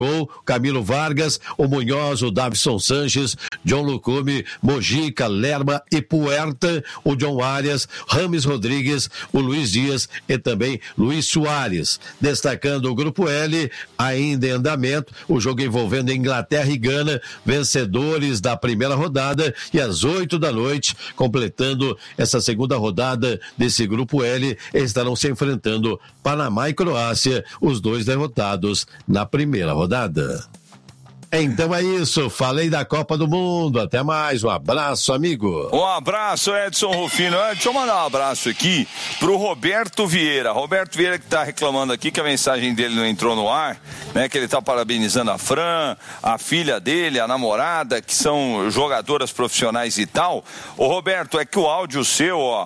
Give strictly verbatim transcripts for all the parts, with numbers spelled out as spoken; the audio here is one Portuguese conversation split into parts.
Gol, Camilo Vargas, o Munhoz, o Davison Sanches, John Lucume, Mojica, Lerma e Puerta, o John Arias, Rames Rodrigues, o Luiz Dias e também Luiz Soares. Destacando o Grupo L, ainda em andamento, o jogo envolvendo Inglaterra e Gana, vencedores da primeira rodada, e às oito da noite, completando essa segunda rodada desse Grupo L, estarão se enfrentando Panamá e Croácia, os dois derrotados na primeira rodada. Então é isso, falei da Copa do Mundo, até mais, um abraço, amigo. Um abraço, Edson Rufino. Deixa eu mandar um abraço aqui pro Roberto Vieira. Roberto Vieira que tá reclamando aqui que a mensagem dele não entrou no ar, né, que ele tá parabenizando a Fran, a filha dele, a namorada, que são jogadoras profissionais e tal. Ô Roberto, é que o áudio seu, ó,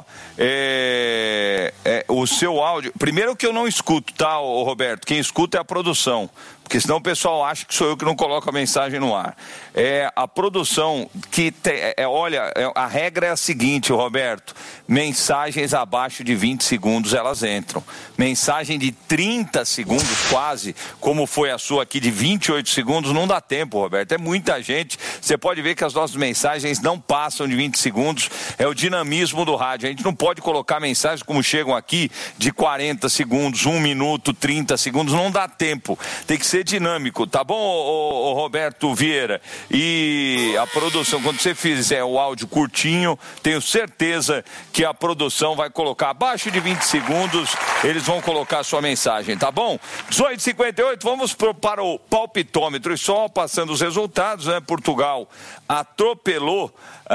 é, é o seu áudio, primeiro que eu não escuto, tá, ô Roberto, quem escuta é a produção. Porque senão o pessoal acha que sou eu que não coloco a mensagem no ar. É a produção que tem, é, olha, é, a regra é a seguinte, Roberto, mensagens abaixo de vinte segundos elas entram. Mensagem de trinta segundos quase, como foi a sua aqui de vinte e oito segundos, não dá tempo, Roberto. É muita gente. Você pode ver que as nossas mensagens não passam de vinte segundos. É o dinamismo do rádio. A gente não pode colocar mensagens como chegam aqui de quarenta segundos, um minuto, trinta segundos. Não dá tempo. Tem que ser dinâmico, tá bom, ô, ô, ô, Roberto Vieira? E a produção, quando você fizer o áudio curtinho, tenho certeza que a produção vai colocar abaixo de vinte segundos, eles vão colocar a sua mensagem, tá bom? dezoito e cinquenta e oito, vamos pro, para o palpitômetro, e só passando os resultados, né? Portugal atropelou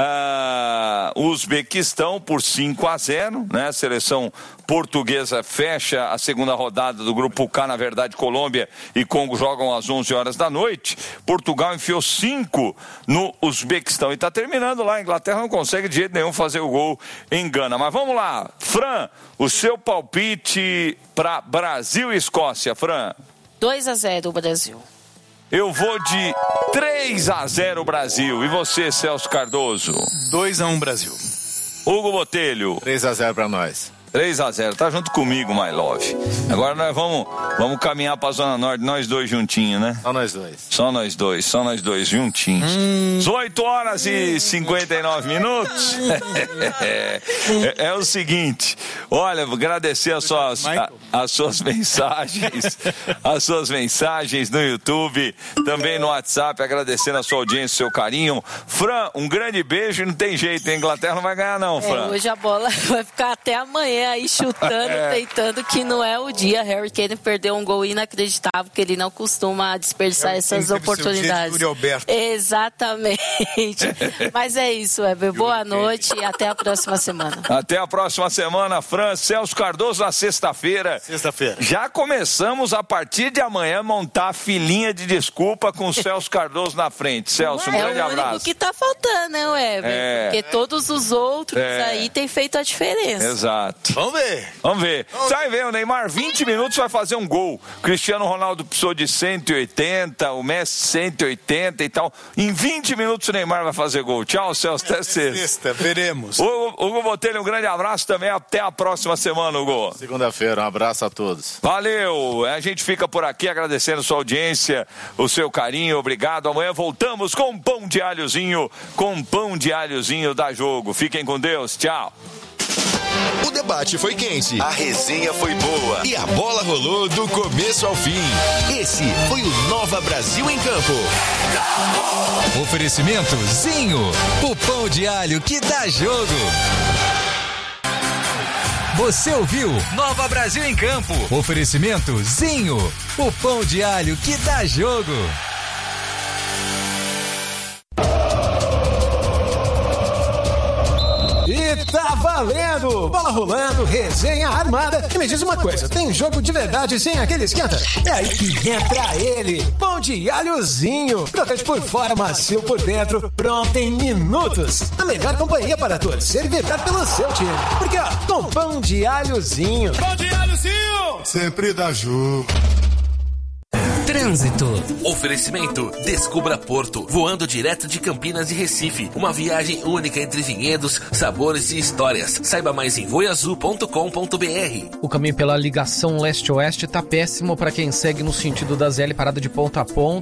uh, o Uzbequistão por cinco a zero, né? A seleção portuguesa fecha a segunda rodada do Grupo K, na verdade Colômbia e Congo jogam às onze horas da noite. Portugal enfiou cinco no Uzbequistão e está terminando lá. A Inglaterra não consegue de jeito nenhum fazer o gol em Gana. Mas vamos lá, Fran, o seu palpite para Brasil e Escócia, Fran? dois a zero Brasil. Eu vou de três a zero Brasil. E você, Celso Cardoso? dois a um Brasil. Hugo Botelho? três a zero para nós. três a zero, tá junto comigo, my love. Agora nós vamos, vamos caminhar pra Zona Norte, nós dois juntinhos, né? Só nós dois. Só nós dois, só nós dois juntinhos. Hum. dezoito horas e cinquenta e nove minutos. é, é, é o seguinte, olha, vou agradecer as suas, a, as suas mensagens, as suas mensagens no YouTube, também no WhatsApp, agradecendo a sua audiência, seu carinho. Fran, um grande beijo, não tem jeito, a Inglaterra não vai ganhar não, Fran. É, hoje a bola vai ficar até amanhã aí chutando, é. tentando, que não é o dia. Harry Kane perdeu um gol inacreditável, que ele não costuma desperdiçar essas oportunidades. Exatamente. Mas é isso, Weber. Boa noite e até a próxima semana. Até a próxima semana, Fran. Celso Cardoso na sexta-feira. Sexta-feira. Já começamos a partir de amanhã montar a filinha de desculpa com o Celso Cardoso na frente. Celso, um é grande abraço. É o único que tá faltando, né, Weber? É. Porque todos os outros é. aí têm feito a diferença. Exato. Vamos ver. Vamos ver. Vamos Sai ver, o Neymar, vinte minutos vai fazer um gol. Cristiano Ronaldo precisou de cento e oitenta, o Messi cento e oitenta e tal. Em vinte minutos o Neymar vai fazer gol. Tchau, Celso, até sexta. Sexta, veremos. Hugo, Hugo Botelho, um grande abraço também. Até a próxima semana, Hugo. Segunda-feira, um abraço a todos. Valeu. A gente fica por aqui agradecendo a sua audiência, o seu carinho. Obrigado. Amanhã voltamos com pão de alhozinho, com pão de alhozinho da Jogo. Fiquem com Deus. Tchau. O debate foi quente, a resenha foi boa e a bola rolou do começo ao fim. Esse foi o Nova Brasil em Campo. Oferecimento Zinho, o pão de alho que dá jogo. Você ouviu Nova Brasil em Campo. Oferecimento Zinho, o pão de alho que dá jogo. E tá valendo! Bola rolando, resenha armada. E me diz uma coisa, tem jogo de verdade sem aquele esquenta? É aí que entra ele, pão de alhozinho. Crocante por fora, macio por dentro, pronto em minutos. A melhor companhia para torcer e vibrar pelo seu time. Porque ó, com pão de alhozinho. Pão de alhozinho! Sempre dá jogo. Trânsito. Oferecimento Descubra Porto, voando direto de Campinas e Recife. Uma viagem única entre vinhedos, sabores e histórias. Saiba mais em voiazul ponto com ponto br. O caminho pela ligação leste-oeste tá péssimo para quem segue no sentido da Z L parada de ponta a ponta.